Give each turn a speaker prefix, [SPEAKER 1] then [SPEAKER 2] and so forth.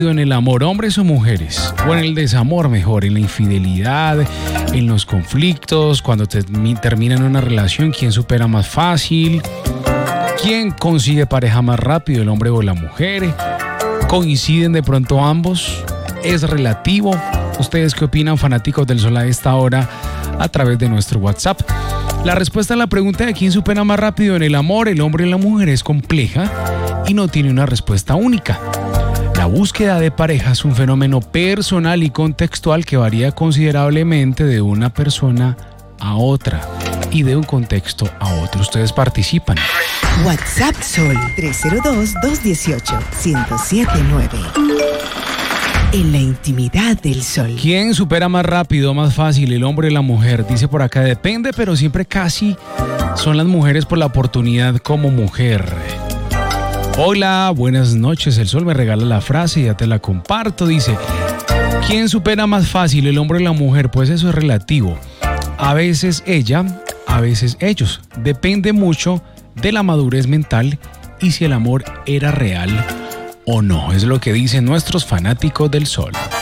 [SPEAKER 1] en el amor, hombres o mujeres, o en el desamor mejor, en la infidelidad, en los conflictos, cuando terminan una relación, ¿quién supera más fácil? ¿Quién consigue pareja más rápido, el hombre o la mujer? ¿Coinciden de pronto ambos? ¿Es relativo? ¿Ustedes qué opinan, fanáticos del Sol, a esta hora a través de nuestro WhatsApp? La respuesta a la pregunta de quién supera más rápido en el amor, el hombre o la mujer, es compleja y no tiene una respuesta única. La búsqueda de pareja es un fenómeno personal y contextual que varía considerablemente de una persona a otra y de un contexto a otro. Ustedes participan.
[SPEAKER 2] WhatsApp Sol 302-218-1079. En la intimidad del Sol.
[SPEAKER 1] ¿Quién supera más rápido, más fácil, el hombre o la mujer? Dice por acá, depende, pero siempre casi son las mujeres por la oportunidad como mujer. Hola, buenas noches. El Sol me regala la frase y ya te la comparto. Dice, ¿quién supera más fácil, el hombre o la mujer? Pues eso es relativo. A veces ella, a veces ellos. Depende mucho de la madurez mental y si el amor era real o no. Es lo que dicen nuestros fanáticos del Sol.